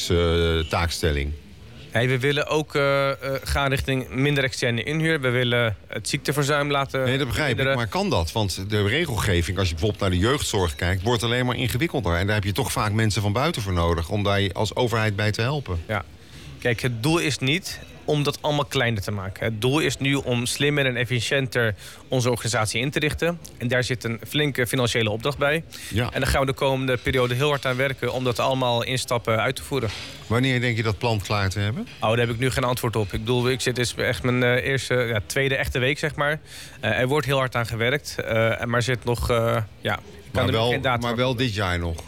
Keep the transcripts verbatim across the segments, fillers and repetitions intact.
als uh, taakstelling? Hey, we willen ook uh, uh, gaan richting minder externe inhuur. We willen het ziekteverzuim laten... Nee, dat begrijp minderen. ik. Maar kan dat? Want de regelgeving, als je bijvoorbeeld naar de jeugdzorg kijkt, wordt alleen maar ingewikkelder. En daar heb je toch vaak mensen van buiten voor nodig om daar als overheid bij te helpen. Ja. Kijk, het doel is niet om dat allemaal kleiner te maken. Het doel is nu om slimmer en efficiënter onze organisatie in te richten. En daar zit een flinke financiële opdracht bij. Ja. En daar gaan we de komende periode heel hard aan werken om dat allemaal in stappen uit te voeren. Wanneer denk je dat plan klaar te hebben? Oh, daar heb ik nu geen antwoord op. Ik bedoel, ik zit dit is echt mijn uh, eerste, ja, tweede echte week, zeg maar. Uh, er wordt heel hard aan gewerkt, uh, maar zit nog, uh, ja, ik kan maar er wel, geen datum maar wel dit jaar nog.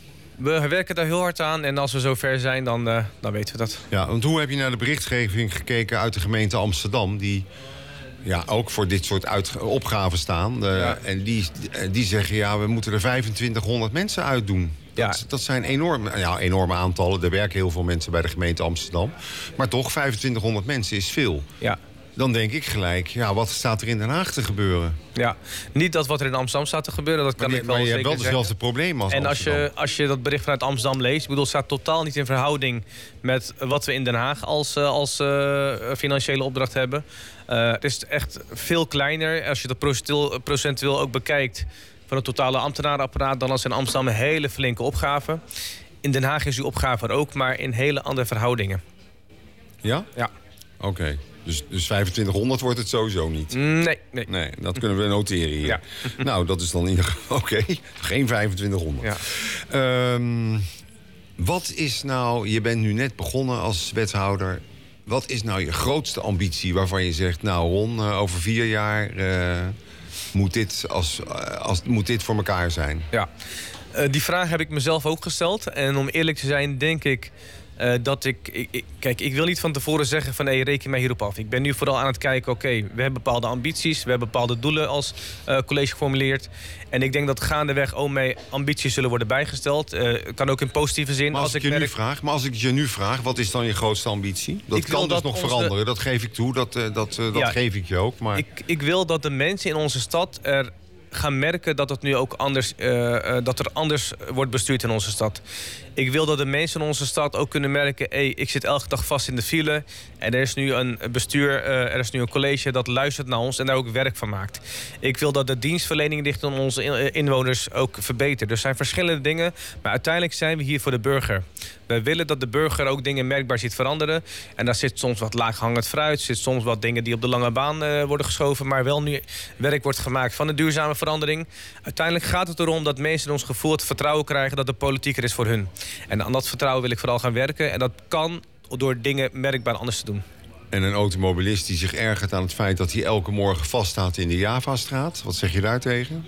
We werken daar heel hard aan en als we zover zijn, dan, uh, dan weten we dat. Ja, want hoe heb je naar de berichtgeving gekeken uit de gemeente Amsterdam, die ja, ook voor dit soort uit- opgaven staan? Uh, ja. En die, die zeggen, ja, we moeten er vijfentwintighonderd mensen uitdoen. Dat, ja. dat zijn enorme, ja, enorme aantallen. Er werken heel veel mensen bij de gemeente Amsterdam. Maar toch, vijfentwintighonderd mensen is veel. Ja. Dan denk ik gelijk, ja, wat staat er in Den Haag te gebeuren? Ja, niet dat wat er in Amsterdam staat te gebeuren, dat kan maar, ik wel maar je zeker hebt wel dezelfde zeggen. problemen als en Amsterdam. En als je, als je dat bericht vanuit Amsterdam leest, ik bedoel, het staat totaal niet in verhouding met wat we in Den Haag als, als uh, financiële opdracht hebben. Uh, het is echt veel kleiner. Als je dat procentueel, procentueel ook bekijkt van het totale ambtenarenapparaat, dan is in Amsterdam een hele flinke opgave. In Den Haag is die opgave er ook, maar in hele andere verhoudingen. Ja? Ja. Oké. Okay. Dus, dus vijfentwintighonderd wordt het sowieso niet? Nee. Nee, nee dat kunnen we noteren hier. Ja. Nou, dat is dan in ieder geval oké. Okay. Geen vijfentwintighonderd. Ja. Um, wat is nou... Je bent nu net begonnen als wethouder. Wat is nou je grootste ambitie waarvan je zegt... Nou Ron, over vier jaar uh, moet, dit als, uh, als, moet dit voor elkaar zijn? Ja, uh, die vraag heb ik mezelf ook gesteld. En om eerlijk te zijn, denk ik... Uh, dat ik, ik, ik... Kijk, ik wil niet van tevoren zeggen van... Hey, reken mij hierop af. Ik ben nu vooral aan het kijken... Oké, okay, we hebben bepaalde ambities. We hebben bepaalde doelen als uh, college geformuleerd. En ik denk dat gaandeweg ook mijn ambities zullen worden bijgesteld. Uh, kan ook in positieve zin. Maar als, als ik je merk... nu vraag, maar als ik je nu vraag... Wat is dan je grootste ambitie? Dat ik kan dus dat nog onze... veranderen. Dat geef ik toe. Dat, uh, dat, uh, dat ja, geef ik je ook. Maar... Ik, ik wil dat de mensen in onze stad... er gaan merken dat het nu ook anders, uh, uh, dat er anders wordt bestuurd in onze stad. Ik wil dat de mensen in onze stad ook kunnen merken... Hey, ik zit elke dag vast in de file... en er is nu een bestuur, uh, er is nu een college dat luistert naar ons... en daar ook werk van maakt. Ik wil dat de dienstverlening richting onze inwoners ook verbetert. Er zijn verschillende dingen, maar uiteindelijk zijn we hier voor de burger. Wij willen dat de burger ook dingen merkbaar ziet veranderen. En daar zit soms wat laaghangend fruit... zit soms wat dingen die op de lange baan uh, worden geschoven... maar wel nu werk wordt gemaakt van een duurzame verandering. Uiteindelijk gaat het erom dat mensen in ons gevoel het vertrouwen krijgen... dat de politiek er is voor hun. En aan dat vertrouwen wil ik vooral gaan werken. En dat kan door dingen merkbaar anders te doen. En een automobilist die zich ergert aan het feit... dat hij elke morgen vaststaat in de Javastraat. Wat zeg je daar tegen?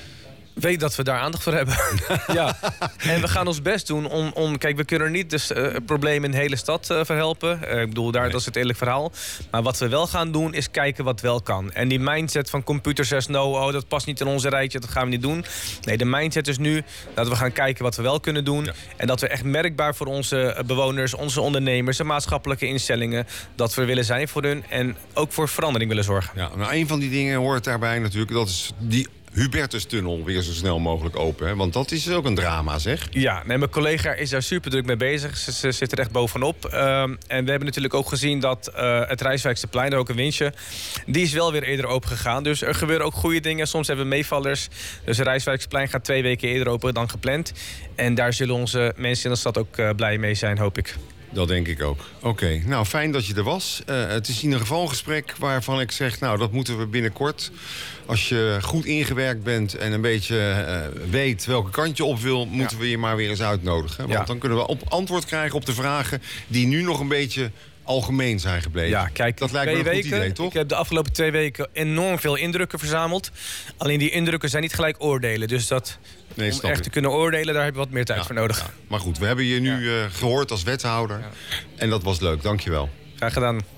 Weet dat we daar aandacht voor hebben. Ja. En we gaan ons best doen om... om kijk, we kunnen niet dus, uh, problemen in de hele stad uh, verhelpen. Uh, ik bedoel, daar, nee. dat is het eerlijk verhaal. Maar wat we wel gaan doen, is kijken wat wel kan. En die mindset van computer says no... oh, dat past niet in onze rijtje, dat gaan we niet doen. Nee, de mindset is nu dat we gaan kijken wat we wel kunnen doen. Ja. En dat we echt merkbaar voor onze bewoners, onze ondernemers... en maatschappelijke instellingen, dat we willen zijn voor hun... en ook voor verandering willen zorgen. Ja, nou, een van die dingen hoort daarbij natuurlijk... dat is die Hubertustunnel weer zo snel mogelijk open. Hè? Want dat is ook een drama, zeg. Ja, nee, mijn collega is daar super druk mee bezig. Ze, ze zit er echt bovenop. Uh, en we hebben natuurlijk ook gezien dat uh, het Rijswijksterplein, ook een winstje... die is wel weer eerder open gegaan. Dus er gebeuren ook goede dingen. Soms hebben we meevallers. Dus het Rijswijksterplein gaat twee weken eerder open dan gepland. En daar zullen onze mensen in de stad ook uh, blij mee zijn, hoop ik. Dat denk ik ook. Oké, okay. Nou fijn dat je er was. Uh, het is in ieder geval een gesprek waarvan ik zeg... nou, dat moeten we binnenkort... als je goed ingewerkt bent en een beetje uh, weet welke kant je op wil... moeten ja. we je maar weer eens uitnodigen. Want ja. dan kunnen we op antwoord krijgen op de vragen... die nu nog een beetje algemeen zijn gebleven. Ja, kijk, dat lijkt me een weken, goed idee, toch? Ik heb de afgelopen twee weken enorm veel indrukken verzameld. Alleen die indrukken zijn niet gelijk oordelen. Dus dat... Nee, om echt te kunnen oordelen, daar heb je wat meer tijd ja, voor nodig. Ja. Maar goed, we hebben je nu ja. uh, gehoord als wethouder. Ja. En dat was leuk, dank je wel. Graag gedaan.